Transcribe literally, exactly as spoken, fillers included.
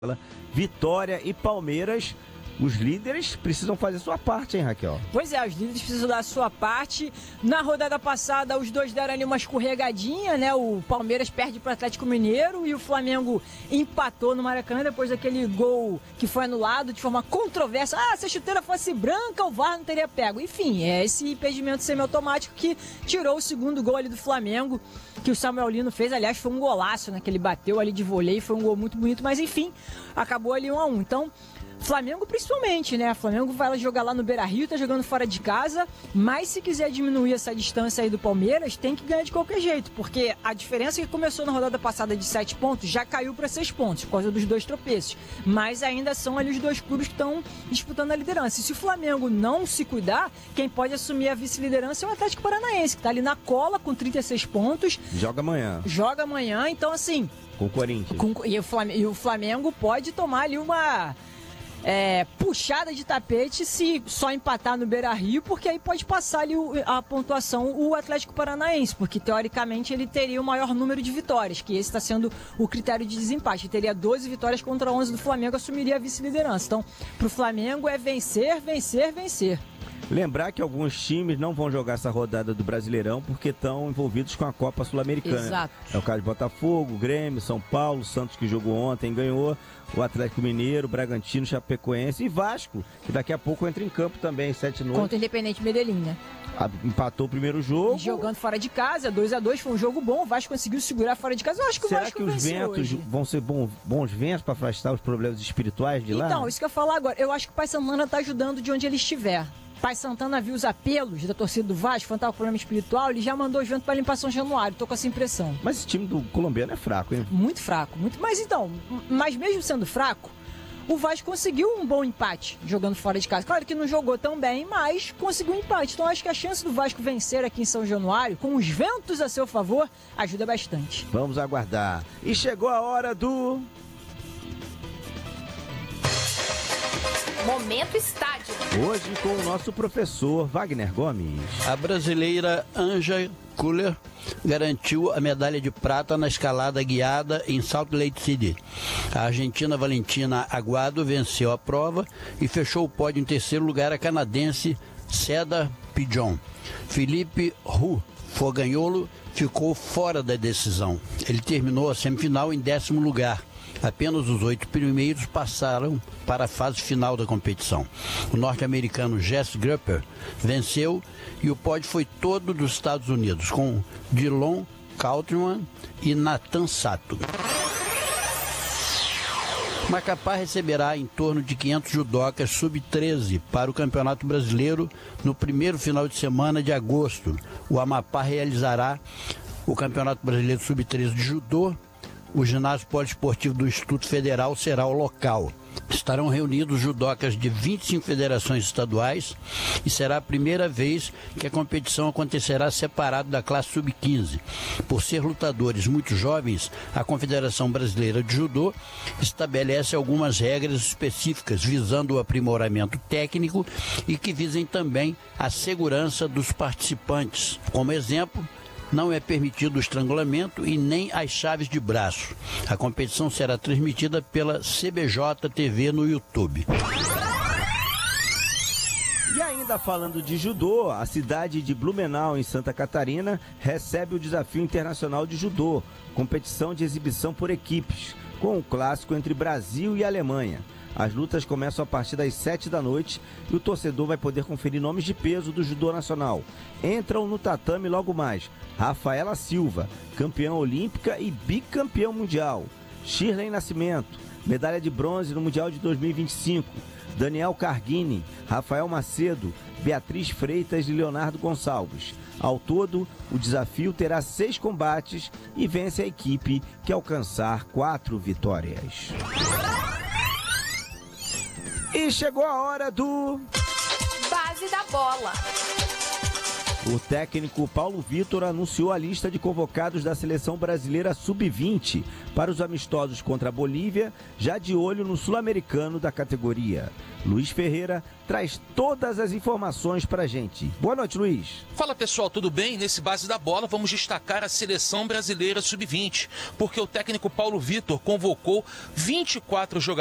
Vitória e Palmeiras, os líderes precisam fazer sua parte, hein, Raquel? Pois é, os líderes precisam dar a sua parte. Na rodada passada, os dois deram ali uma escorregadinha, né? O Palmeiras perde para o Atlético Mineiro e o Flamengo empatou no Maracanã depois daquele gol que foi anulado de forma controversa. Ah, se a chuteira fosse branca, o V A R não teria pego. Enfim, é esse impedimento semiautomático que tirou o segundo gol ali do Flamengo, que o Samuel Lino fez. Aliás, foi um golaço, né? Que ele bateu ali de voleio, foi um gol muito bonito, mas enfim, acabou ali um a um. Então, Flamengo principalmente, né? Flamengo vai jogar lá no Beira-Rio, tá jogando fora de casa, mas se quiser diminuir essa distância aí do Palmeiras, tem que ganhar de qualquer jeito, porque a diferença que começou na rodada passada de sete pontos já caiu para seis pontos, por causa dos dois tropeços, mas ainda são ali os dois clubes que estão disputando a liderança. E se o Flamengo não se cuidar, quem pode assumir a vice-liderança é o Atlético Paranaense, que tá ali na cola com trinta e seis pontos. Joga amanhã. Joga amanhã, então assim... Com o Corinthians. Com, e, o Flamengo, e o Flamengo pode tomar ali uma... É, puxada de tapete se só empatar no Beira-Rio, porque aí pode passar ali o, a pontuação o Atlético Paranaense, porque teoricamente ele teria o maior número de vitórias, que esse está sendo o critério de desempate. Ele teria doze vitórias contra onze do Flamengo, assumiria a vice-liderança. Então, para o Flamengo é vencer, vencer, vencer. Lembrar que alguns times não vão jogar essa rodada do Brasileirão porque estão envolvidos com a Copa Sul-Americana. Exato. É o caso de Botafogo, Grêmio, São Paulo, Santos, que jogou ontem, ganhou, o Atlético Mineiro, Bragantino, Chapecoense e Vasco, que daqui a pouco entra em campo também, sete noites. Contra o Independente Medellín, né? Empatou o primeiro jogo. E jogando fora de casa, dois a dois, foi um jogo bom, o Vasco conseguiu segurar fora de casa. Eu acho que Será o Vasco que os ventos hoje. vão ser bons, bons ventos para afastar os problemas espirituais de lá? Então, isso que eu ia falar agora. Eu acho que o Pai Santana tá ajudando de onde ele estiver. Pai Santana viu os apelos da torcida do Vasco, quando tava com problema espiritual, ele já mandou os ventos para limpar São Januário. Tô com essa impressão. Mas esse time do colombiano é fraco, hein? Muito fraco. Muito... Mas então, mas mesmo sendo fraco, o Vasco conseguiu um bom empate jogando fora de casa. Claro que não jogou tão bem, mas conseguiu um empate. Então acho que a chance do Vasco vencer aqui em São Januário, com os ventos a seu favor, ajuda bastante. Vamos aguardar. E chegou a hora do... Momento Estádio. Hoje com o nosso professor Wagner Gomes. A brasileira Anja Kuller garantiu a medalha de prata na escalada guiada em Salt Lake City. A argentina Valentina Aguado venceu a prova e fechou o pódio em terceiro lugar a canadense Cedar Pigeon. Felipe Hu Fogagnolo ficou fora da decisão. Ele terminou a semifinal em décimo lugar. Apenas os oito primeiros passaram para a fase final da competição. O norte-americano Jess Grupper venceu e o pódio foi todo dos Estados Unidos, com Dillon Countryman e Nathan Sato. Macapá receberá em torno de quinhentos judocas sub treze para o Campeonato Brasileiro no primeiro final de semana de agosto. O Amapá realizará o Campeonato Brasileiro sub treze de judô. O ginásio poliesportivo do Instituto Federal será o local. Estarão reunidos judocas de vinte e cinco federações estaduais e será a primeira vez que a competição acontecerá separado da classe sub quinze. Por ser lutadores muito jovens, a Confederação Brasileira de Judô estabelece algumas regras específicas visando o aprimoramento técnico e que visem também a segurança dos participantes. Como exemplo, não é permitido o estrangulamento e nem as chaves de braço. A competição será transmitida pela C B J T V no YouTube. E ainda falando de judô, a cidade de Blumenau, em Santa Catarina, recebe o Desafio Internacional de Judô, competição de exibição por equipes, com o clássico entre Brasil e Alemanha. As lutas começam a partir das sete da noite e o torcedor vai poder conferir nomes de peso do judô nacional. Entram no tatame logo mais Rafaela Silva, campeã olímpica e bicampeão mundial. Shirley Nascimento, medalha de bronze no Mundial de dois mil e vinte e cinco. Daniel Carguini, Rafael Macedo, Beatriz Freitas e Leonardo Gonçalves. Ao todo, o desafio terá seis combates e vence a equipe que alcançar quatro vitórias. E chegou a hora do... Base da bola. O técnico Paulo Vitor anunciou a lista de convocados da seleção brasileira sub vinte para os amistosos contra a Bolívia, já de olho no sul-americano da categoria. Luiz Ferreira traz todas as informações para a gente. Boa noite, Luiz. Fala, pessoal, tudo bem? Nesse Base da Bola vamos destacar a seleção brasileira sub vinte, porque o técnico Paulo Vitor convocou vinte e quatro jogadores